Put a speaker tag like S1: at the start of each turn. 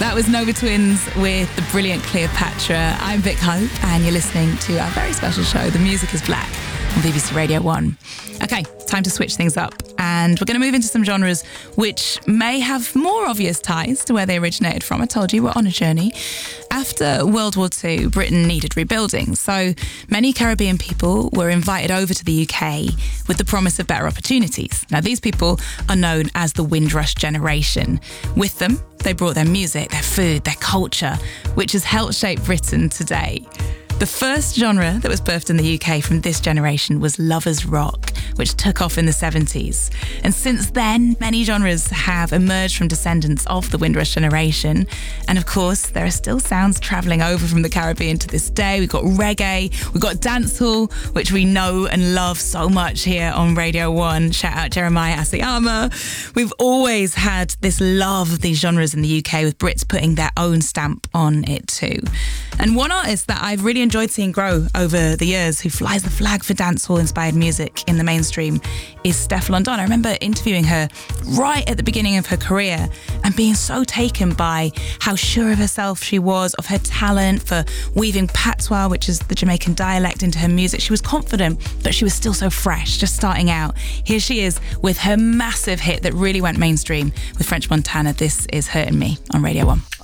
S1: That was Nova Twins with the brilliant Cleopatra. I'm Vic Hope, and you're listening to our very special show, The Music is Black, on BBC Radio 1. Okay, time to switch things up, and we're going to move into some genres which may have more obvious ties to where they originated from. I told you, we're on a journey. After World War II, Britain needed rebuilding, so many Caribbean people were invited over to the UK with the promise of better opportunities. Now, these people are known as the Windrush generation. With them, they brought their music, their food, their culture, which has helped shape Britain today. The first genre that was birthed in the UK from this generation was lovers rock, which took off in the 70s. And since then, many genres have emerged from descendants of the Windrush generation. And of course, there are still sounds travelling over from the Caribbean to this day. We've got reggae, we've got dancehall, which we know and love so much here on Radio 1. Shout out Jeremiah Asiyama. We've always had this love of these genres in the UK, with Brits putting their own stamp on it too. And one artist that I've really enjoyed seeing grow over the years, who flies the flag for dancehall-inspired music in the mainstream, is Steph London. I remember interviewing her right at the beginning of her career and being so taken by how sure of herself she was, of her talent for weaving patois, which is the Jamaican dialect, into her music. She was confident, but she was still so fresh, just starting out. Here she is with her massive hit that really went mainstream with French Montana. This is Hurting Me on Radio 1.